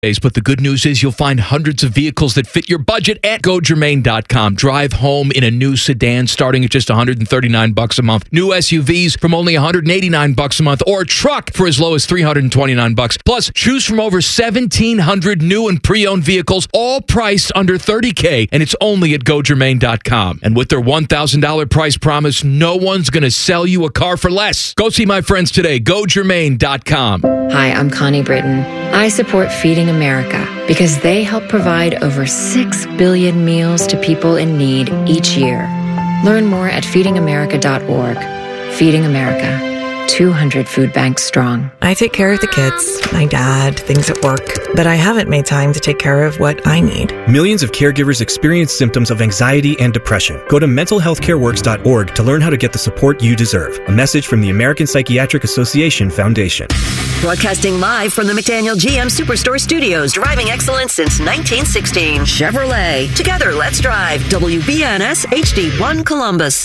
But the good news is you'll find hundreds of vehicles that fit your budget at GoGermain.com. Drive home in a new sedan starting at just $139 a month. New SUVs from only $189 a month, or a truck for as low as $329. Plus, choose from over 1,700 new and pre-owned vehicles, all priced under $30K, and it's only at GoGermain.com. And with their $1,000 price promise, no one's going to sell you a car for less. Go see my friends today. GoGermain.com. Hi, I'm Connie Britton. I support Feeding America because they help provide over 6 billion meals to people in need each year. Learn more at feedingamerica.org. Feeding America. 200 food banks strong. I take care of the kids, my dad, things at work, but I haven't made time to take care of what I need. Millions of caregivers experience symptoms of anxiety and depression. Go to mentalhealthcareworks.org to learn how to get the support you deserve. A message from the American Psychiatric Association Foundation. Broadcasting live from the McDaniel GM Superstore Studios, driving excellence since 1916. Chevrolet. Together, let's drive. WBNS HD1 Columbus.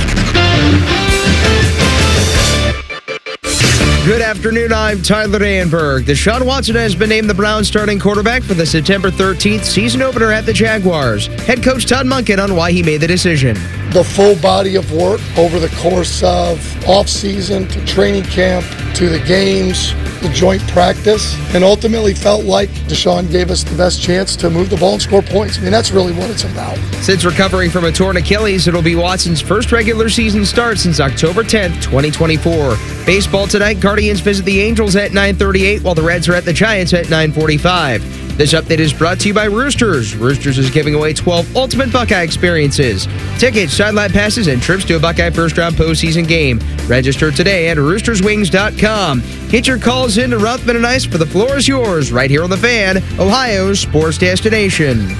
Good afternoon, I'm Tyler Danberg. Deshaun Watson has been named the Browns starting quarterback for the September 13th season opener at the Jaguars. Head coach Todd Monken on why he made the decision. The full body of work over the course of off-season to training camp to the games, the joint practice, and ultimately felt like Deshaun gave us the best chance to move the ball and score points. I mean, that's really what it's about. Since recovering from a torn Achilles, it'll be Watson's first regular season start since October 10th, 2024. Baseball tonight, Guardians visit the Angels at 9:38, while the Reds are at the Giants at 9:45. This update is brought to you by Roosters. Roosters is giving away 12 ultimate Buckeye experiences. Tickets, sideline passes, and trips to a Buckeye first-round postseason game. Register today at roosterswings.com. Get your calls in to Rothman and Ice for The Floor is Yours, right here on The Fan, Ohio's sports destination.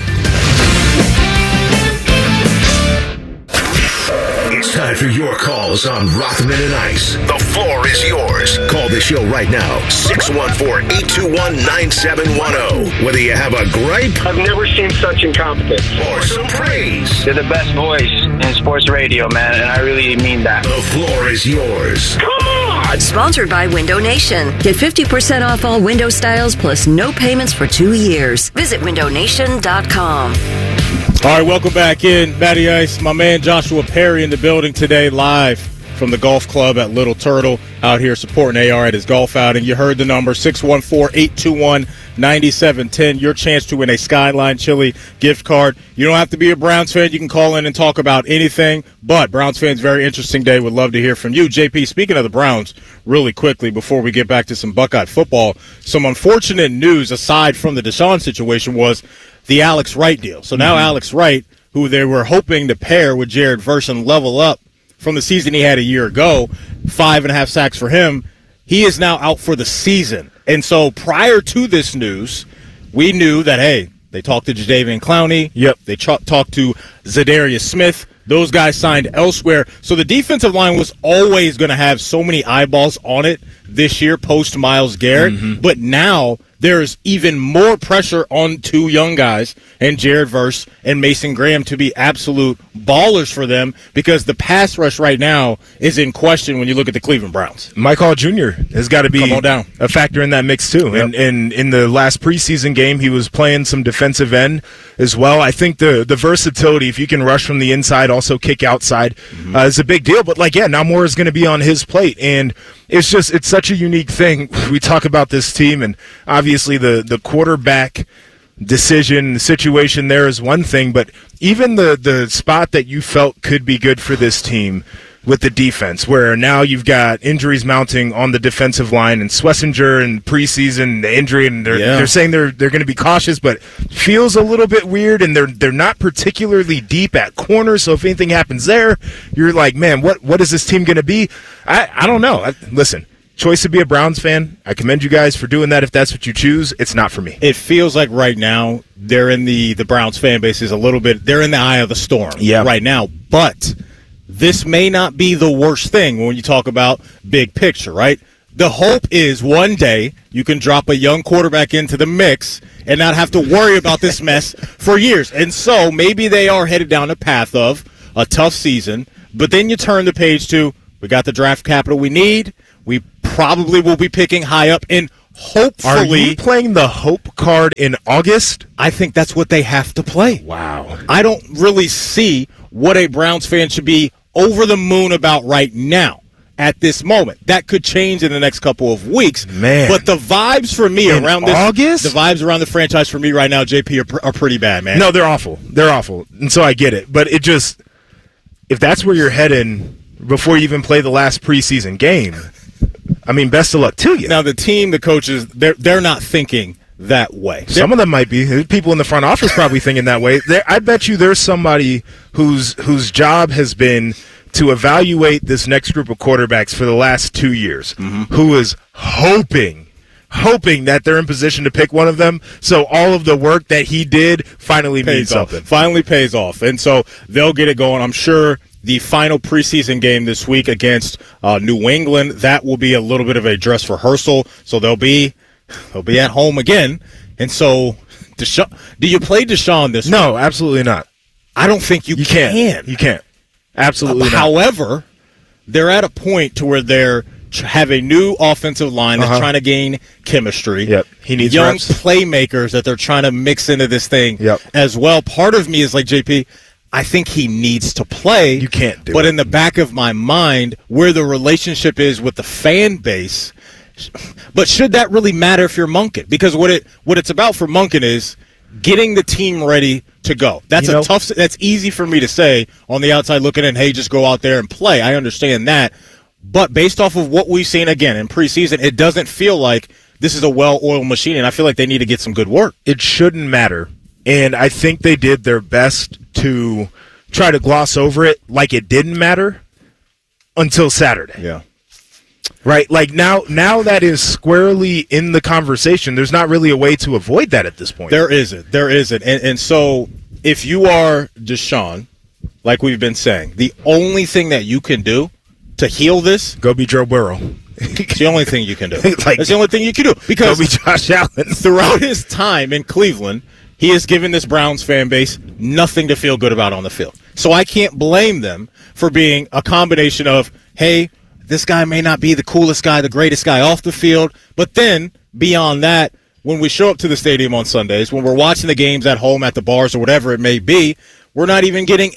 It's time for your calls on Rothman and Ice. The floor is yours. Call the show right now, 614-821-9710. Whether you have a gripe, I've never seen such incompetence, or some praise. They're the best voice in sports radio, man, and I really mean that. The floor is yours. Come on! Sponsored by Window Nation. Get 50% off all window styles plus no payments for 2 years. Visit windownation.com. All right, welcome back in. Matty Ice, my man Joshua Perry in the building today, live from the golf club at Little Turtle, out here supporting AR at his golf outing. You heard the number, 614-821-9710. Your chance to win a Skyline Chili gift card. You don't have to be a Browns fan. You can call in and talk about anything, but Browns fans, very interesting day. Would love to hear from you. JP, speaking of the Browns, really quickly before we get back to some Buckeye football, some unfortunate news aside from the Deshaun situation was the Alex Wright deal. So now Alex Wright, who they were hoping to pair with Jared Verse and level up from the season he had a year ago, 5.5 sacks for him, he is now out for the season. And so prior to this news, we knew that, hey, they talked to Jadeveon Clowney. Yep. They talked to Zadarius Smith. Those guys signed elsewhere. So the defensive line was always going to have so many eyeballs on it this year post Myles Garrett. But now there's even more pressure on two young guys, and Jared Verse and Mason Graham, to be absolute ballers for them, because the pass rush right now is in question when you look at the Cleveland Browns. Mike Hall Jr. has got to be a factor in that mix too. Yep. And in the last preseason game, he was playing some defensive end as well. I think the versatility, if you can rush from the inside, also kick outside, is a big deal. But now more is going to be on his plate, and it's such a unique thing. We talk about this team, and obviously the quarterback decision, the situation there is one thing, but even the spot that you felt could be good for this team with the defense, where now you've got injuries mounting on the defensive line, and Schlesinger and preseason the injury, and they're saying they're going to be cautious, but feels a little bit weird, and they're not particularly deep at corner. So if anything happens there, you're like, man, what is this team going to be? I don't know. Listen. Choice to be a Browns fan. I commend you guys for doing that if that's what you choose. It's not for me. It feels like right now they're in the Browns fan base is a little bit, they're in the eye of the storm right now. But this may not be the worst thing when you talk about big picture, right? The hope is one day you can drop a young quarterback into the mix and not have to worry about this mess for years. And so maybe they are headed down a path of a tough season, but then you turn the page to, we got the draft capital we need. We probably will be picking high up in hopefully. Are you playing the hope card in August? I think that's what they have to play. Wow. I don't really see what a Browns fan should be over the moon about right now at this moment. That could change in the next couple of weeks. Man. But the vibes for me in around this August? The vibes around the franchise for me right now, JP, are pretty bad, man. No, they're awful. They're awful. And so I get it. But it just, if that's where you're heading before you even play the last preseason game, I mean, best of luck to you. Now, the team, the coaches, they're not thinking that way. Some of them might be. People in the front office probably thinking that way. I bet you there's somebody whose job has been to evaluate this next group of quarterbacks for the last 2 years, who is hoping that they're in position to pick one of them, so all of the work that he did finally means something. Finally pays off. And so they'll get it going. I'm sure the final preseason game this week against New England, that will be a little bit of a dress rehearsal. So they'll be at home again. And so, do you play Deshaun this week? No, absolutely not. I don't think you can. You can't. Absolutely not. However, they're at a point to where they're have a new offensive line that's trying to gain chemistry. Yep. He needs young reps. playmakers that they're trying to mix into this thing as well. Part of me is like, JP, I think he needs to play. You can't do it. But in the back of my mind, where the relationship is with the fan base, but should that really matter if you're Monken? Because what it's about for Monken is getting the team ready to go. That's that's easy for me to say on the outside looking in, hey, just go out there and play. I understand that. But based off of what we've seen, again, in preseason, it doesn't feel like this is a well-oiled machine, and I feel like they need to get some good work. It shouldn't matter. And I think they did their best to try to gloss over it like it didn't matter until Saturday. Yeah. Right? Like now that is squarely in the conversation. There's not really a way to avoid that at this point. There isn't. And so if you are Deshaun, like we've been saying, the only thing that you can do to heal this, go be Joe Burrow. It's the only thing you can do. That's the only thing you can do. Because go be Josh Allen. Throughout his time in Cleveland, he has given this Browns fan base nothing to feel good about on the field. So I can't blame them for being a combination of, hey, this guy may not be the coolest guy, the greatest guy off the field, but then beyond that, when we show up to the stadium on Sundays, when we're watching the games at home, at the bars, or whatever it may be, we're not even getting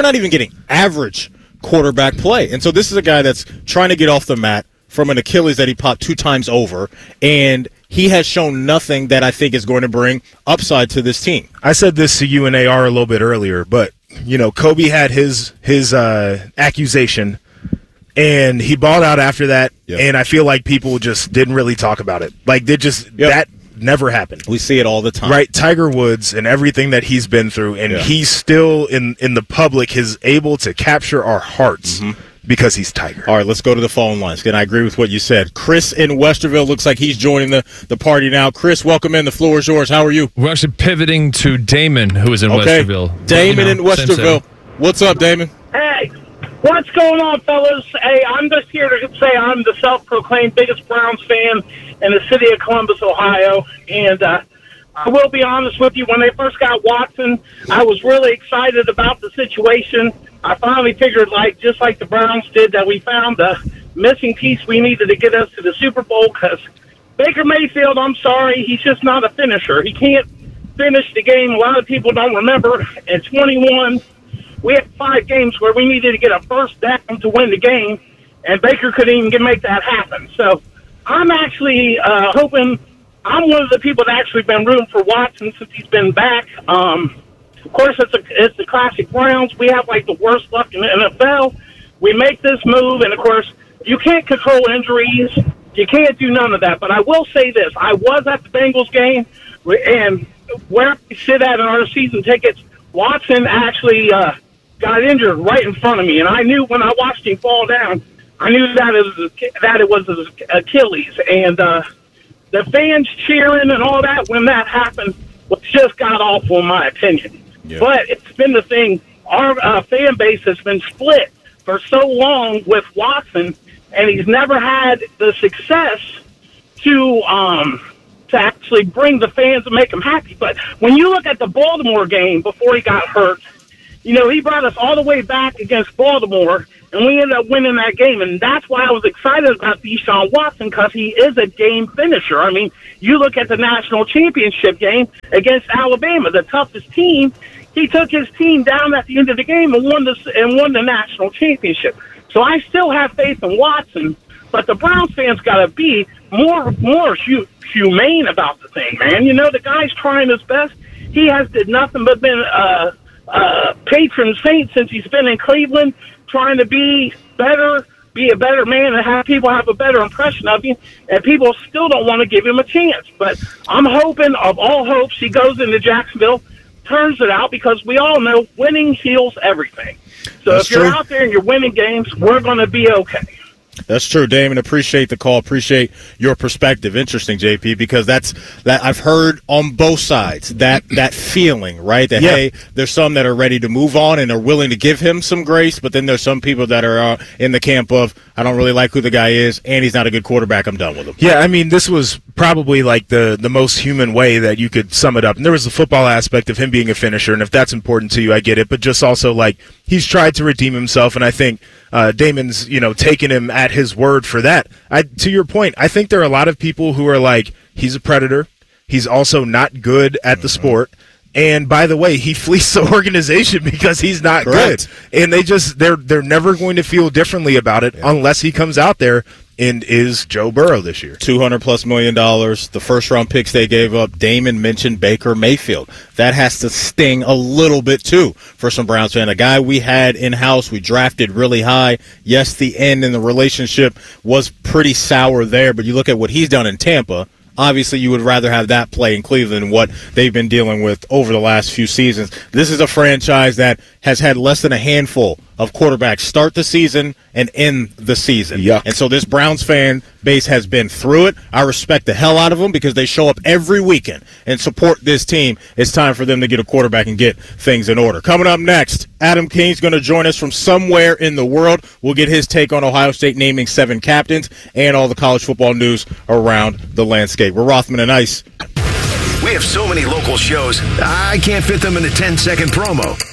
average quarterback play. And so this is a guy that's trying to get off the mat from an Achilles that he popped 2 times over, and he has shown nothing that I think is going to bring upside to this team. I said this to you and AR a little bit earlier, but Kobe had his accusation, and he balled out after that, and I feel like people just didn't really talk about it. Like that never happened. We see it all the time. Right, Tiger Woods and everything that he's been through, and he's still in the public is able to capture our hearts. Because he's Tiger. All right, let's go to the phone lines. And I agree with what you said. Chris in Westerville looks like he's joining the party now. Chris, welcome in. The floor is yours. How are you? We're actually pivoting to Damon, who is in Westerville. Damon in Westerville. What's up, Damon? Hey, what's going on, fellas? Hey, I'm just here to say I'm the self-proclaimed biggest Browns fan in the city of Columbus, Ohio. And I will be honest with you, when they first got Watson, I was really excited about the situation. I finally figured, just like the Browns did, that we found the missing piece we needed to get us to the Super Bowl, because Baker Mayfield, I'm sorry, he's just not a finisher. He can't finish the game. A lot of people don't remember. In 21, we had 5 games where we needed to get a first down to win the game, and Baker couldn't even make that happen. So I'm actually hoping – I'm one of the people that actually been rooting for Watson since he's been back. Of course, it's the classic Browns. We have the worst luck in the NFL. We make this move, and of course, you can't control injuries. You can't do none of that. But I will say this: I was at the Bengals game, and where we sit at in our season tickets, Watson actually got injured right in front of me, and I knew when I watched him fall down, I knew that it was his Achilles, and the fans cheering and all that when that happened was just god-awful in my opinion. Yeah. But it's been the thing. Our fan base has been split for so long with Watson, and he's never had the success to actually bring the fans and make them happy. But when you look at the Baltimore game before he got hurt, he brought us all the way back against Baltimore, and we ended up winning that game. And that's why I was excited about Deshaun Watson, because he is a game finisher. I mean, you look at the national championship game against Alabama, the toughest team. He took his team down at the end of the game and won the national championship. So I still have faith in Watson, but the Browns fans got to be more humane about the thing, man. You know, the guy's trying his best. He has did nothing but been patron saint since he's been in Cleveland, trying to be better, be a better man, and have people have a better impression of you, and people still don't want to give him a chance. But I'm hoping, of all hopes, he goes into Jacksonville, turns it out, because we all know winning heals everything. So That's if you're true. out there and you're winning games, we're going to be okay. That's true, Damon. Appreciate the call. Appreciate your perspective. Interesting, JP, because that I've heard on both sides that feeling, right? That hey, there's some that are ready to move on and are willing to give him some grace, but then there's some people that are in the camp of, I don't really like who the guy is, and he's not a good quarterback. I'm done with him. Yeah, I mean, this was probably like the most human way that you could sum it up. And there was the football aspect of him being a finisher, and if that's important to you, I get it. But just also, like, he's tried to redeem himself, and I think Damon's, taken him at his word for that. To your point, I think there are a lot of people who are like, he's a predator. He's also not good at the sport. And by the way, he fleeced the organization because he's not good. And they're never going to feel differently about it unless he comes out there and is Joe Burrow this year. $200+ million. The first-round picks they gave up, Damon mentioned Baker Mayfield. That has to sting a little bit, too, for some Browns fans. A guy we had in-house, we drafted really high. Yes, the end in the relationship was pretty sour there, but you look at what he's done in Tampa. Obviously, you would rather have that play in Cleveland than what they've been dealing with over the last few seasons. This is a franchise that has had less than a handful of quarterbacks start the season and end the season. And so this Browns fan base has been through it. I respect the hell out of them because they show up every weekend and support this team. It's time for them to get a quarterback and get things in order. Coming up next, Adam King's going to join us from somewhere in the world. We'll get his take on Ohio State naming 7 captains and all the college football news around the landscape. We're Rothman and Ice. We have so many local shows, I can't fit them in a 10-second promo.